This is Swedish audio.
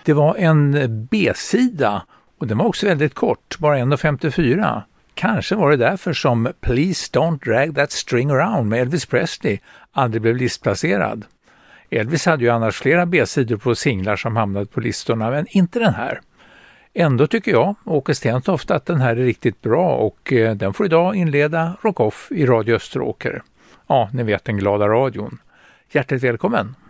Det var en B-sida och den var också väldigt kort, bara 1:54. Kanske var det därför som Please Don't Drag That String Around med Elvis Presley aldrig blev listplacerad. Elvis hade ju annars flera B-sidor på singlar som hamnade på listorna, men inte den här. Ändå tycker jag, Åke Stentoft, att den här är riktigt bra och den får idag inleda Rock Off i Radio Österåker. Ja, ni vet den glada radion. Hjärtligt välkommen!